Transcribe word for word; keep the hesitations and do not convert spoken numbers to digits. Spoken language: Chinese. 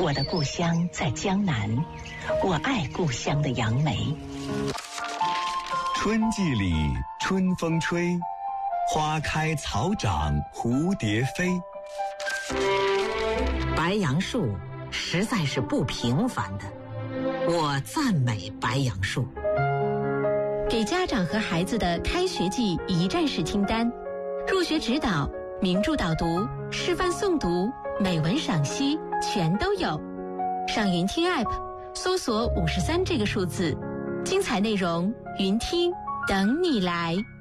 我的故乡在江南，我爱故乡的杨梅。 春季里春风吹，花开草长蝴蝶飞。 白杨树实在是不平凡的，我赞美白杨树。 给家长和孩子的开学季一站式清单，入学指导、名著导读、示范诵读、美文赏析全都有。上云听 App 搜索五十三这个数字，精彩内容云听等你来。